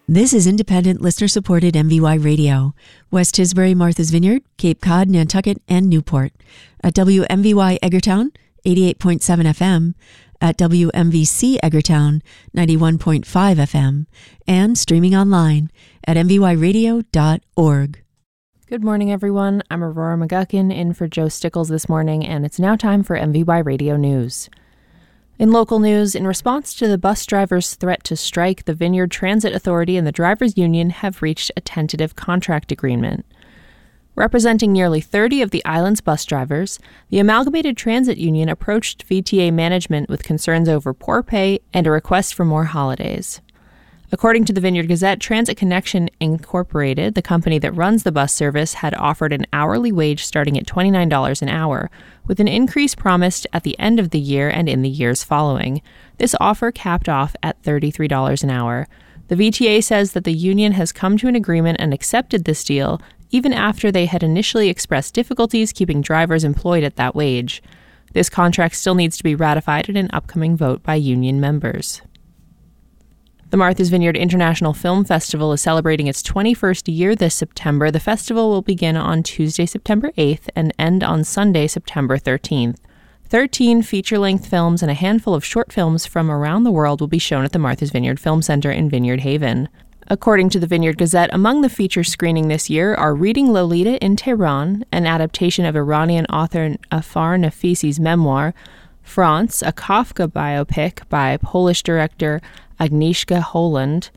This is independent, listener-supported MVY Radio. West Tisbury, Martha's Vineyard, Cape Cod, Nantucket, and Newport. At WMVY Eggertown, 88.7 FM. At WMVC Eggertown, 91.5 FM. And streaming online at mvyradio.org. Good morning, everyone. I'm Aurora McGuckin in for Joe Stickles this morning, and it's now time for MVY Radio News. In local news, in response to the bus drivers' threat to strike, the Vineyard Transit Authority and the Drivers' Union have reached a tentative contract agreement. Representing nearly 30 of the island's bus drivers, the Amalgamated Transit Union approached VTA management with concerns over poor pay and a request for more holidays. According to the Vineyard Gazette, Transit Connection Incorporated, the company that runs the bus service, had offered an hourly wage starting at $29 an hour, with an increase promised at the end of the year and in the years following. This offer capped off at $33 an hour. The VTA says that the union has come to an agreement and accepted this deal, even after they had initially expressed difficulties keeping drivers employed at that wage. This contract still needs to be ratified in an upcoming vote by union members. The Martha's Vineyard International Film Festival is celebrating its 21st year this September. The festival will begin on Tuesday, September 8th and end on Sunday, September 13th. 13 feature-length films and a handful of short films from around the world will be shown at the Martha's Vineyard Film Center in Vineyard Haven. According to the Vineyard Gazette, among the features screening this year are Reading Lolita in Tehran, an adaptation of Iranian author Afar Nafisi's memoir, France, a Kafka biopic by Polish director Agnieszka Holland,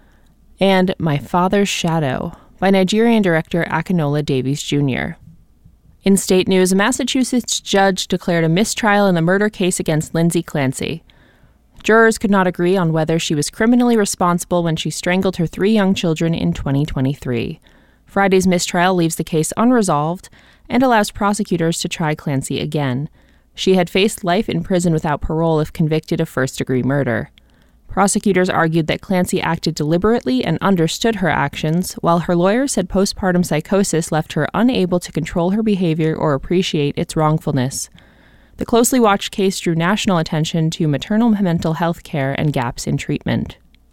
and My Father's Shadow by Nigerian director Akinola Davies Jr. In state news, a Massachusetts judge declared a mistrial in the murder case against Lindsay Clancy. Jurors could not agree on whether she was criminally responsible when she strangled her 3 young children in 2023. Friday's mistrial leaves the case unresolved and allows prosecutors to try Clancy again. She had faced life in prison without parole if convicted of first-degree murder. Prosecutors argued that Clancy acted deliberately and understood her actions, while her lawyer said postpartum psychosis left her unable to control her behavior or appreciate its wrongfulness. The closely watched case drew national attention to maternal mental health care and gaps in treatment.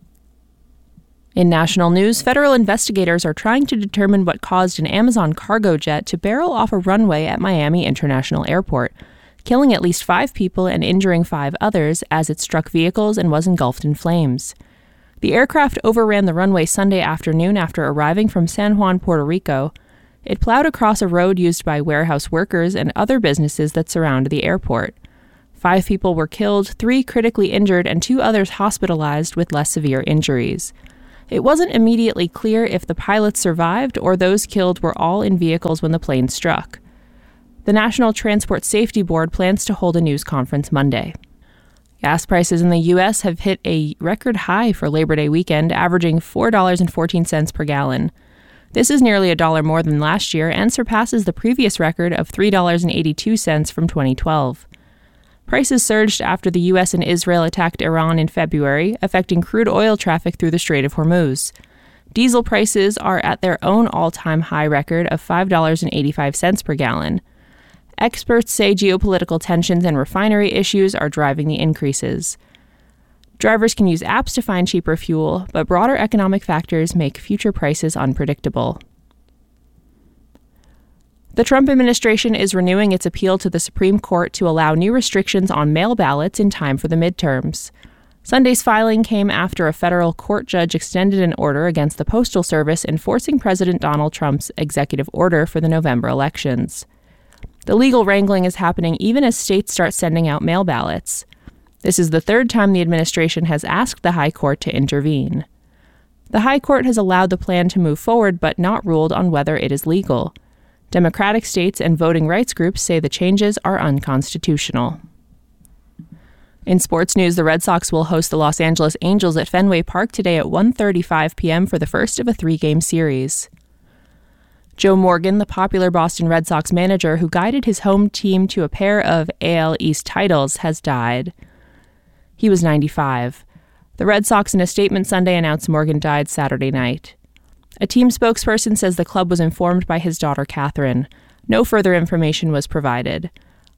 In national news, federal investigators are trying to determine what caused an Amazon cargo jet to barrel off a runway at Miami International Airport, killing at least 5 people and injuring 5 others as it struck vehicles and was engulfed in flames. The aircraft overran the runway Sunday afternoon after arriving from San Juan, Puerto Rico. It plowed across a road used by warehouse workers and other businesses that surround the airport. 5 people were killed, 3 critically injured, and 2 others hospitalized with less severe injuries. It wasn't immediately clear if the pilots survived or those killed were all in vehicles when the plane struck. The National Transport Safety Board plans to hold a news conference Monday. Gas prices in the U.S. have hit a record high for Labor Day weekend, averaging $4.14 per gallon. This is nearly $1 more than last year and surpasses the previous record of $3.82 from 2012. Prices surged after the U.S. and Israel attacked Iran in February, affecting crude oil traffic through the Strait of Hormuz. Diesel prices are at their own all-time high record of $5.85 per gallon. Experts say geopolitical tensions and refinery issues are driving the increases. Drivers can use apps to find cheaper fuel, but broader economic factors make future prices unpredictable. The Trump administration is renewing its appeal to the Supreme Court to allow new restrictions on mail ballots in time for the midterms. Sunday's filing came after a federal court judge extended an order against the Postal Service enforcing President Donald Trump's executive order for the November elections. The legal wrangling is happening even as states start sending out mail ballots. This is the 3rd time the administration has asked the High Court to intervene. The High Court has allowed the plan to move forward but not ruled on whether it is legal. Democratic states and voting rights groups say the changes are unconstitutional. In sports news, the Red Sox will host the Los Angeles Angels at Fenway Park today at 1:35 p.m. for the first of a 3-game series. Joe Morgan, the popular Boston Red Sox manager who guided his home team to a pair of AL East titles, has died. He was 95. The Red Sox, in a statement Sunday, announced Morgan died Saturday night. A team spokesperson says the club was informed by his daughter, Catherine. No further information was provided.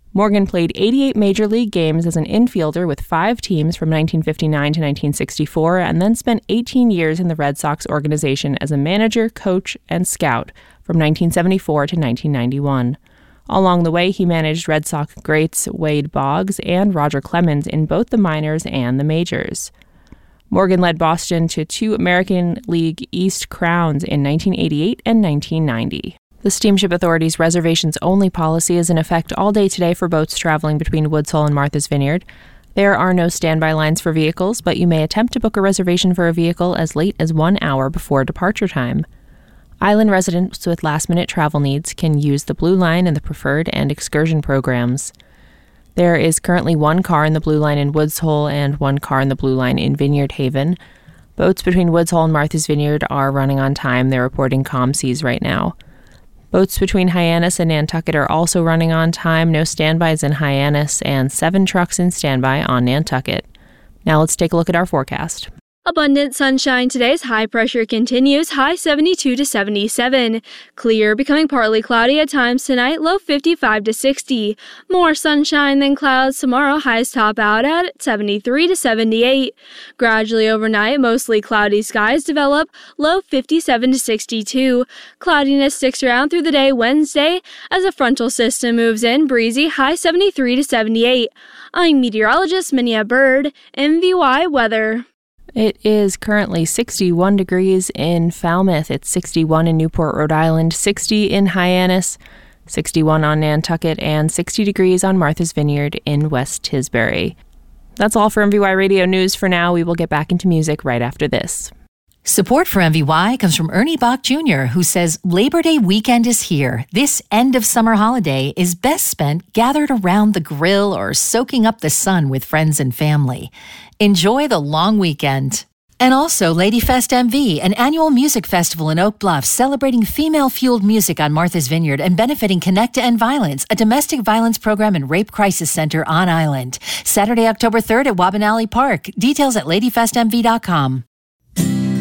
Morgan played 88 Major League games as an infielder with 5 teams from 1959 to 1964, and then spent 18 years in the Red Sox organization as a manager, coach, and scout from 1974 to 1991. Along the way, he managed Red Sox greats Wade Boggs and Roger Clemens in both the minors and the majors. Morgan led Boston to 2 American League East crowns in 1988 and 1990. The Steamship Authority's reservations-only policy is in effect all day today for boats traveling between Woods Hole and Martha's Vineyard. There are no standby lines for vehicles, but you may attempt to book a reservation for a vehicle as late as 1 hour before departure time. Island residents with last-minute travel needs can use the Blue Line and the Preferred and Excursion programs. There is currently 1 car in the Blue Line in Woods Hole and 1 car in the Blue Line in Vineyard Haven. Boats between Woods Hole and Martha's Vineyard are running on time. They're reporting calm seas right now. Boats between Hyannis and Nantucket are also running on time. No standbys in Hyannis and 7 trucks in standby on Nantucket. Now let's take a look at our forecast. Abundant sunshine today's high pressure continues, high 72 to 77. Clear, becoming partly cloudy at times tonight, low 55 to 60. More sunshine than clouds tomorrow, highs top out at 73 to 78. Gradually overnight, mostly cloudy skies develop, low 57 to 62. Cloudiness sticks around through the day Wednesday as a frontal system moves in, breezy, high 73 to 78. I'm meteorologist Minia Bird, MVY Weather. It is currently 61 degrees in Falmouth. It's 61 in Newport, Rhode Island, 60 in Hyannis, 61 on Nantucket, and 60 degrees on Martha's Vineyard in West Tisbury. That's all for MVY Radio News for now. We will get back into music right after this. Support for MVY comes from Ernie Bach Jr., who says Labor Day weekend is here. This end of summer holiday is best spent gathered around the grill or soaking up the sun with friends and family. Enjoy the long weekend. And also LadyFest MV, an annual music festival in Oak Bluff celebrating female-fueled music on Martha's Vineyard and benefiting Connect to End Violence, a domestic violence program and rape crisis center on island. Saturday, October 3rd at Wabanali Park. Details at ladyfestmv.com.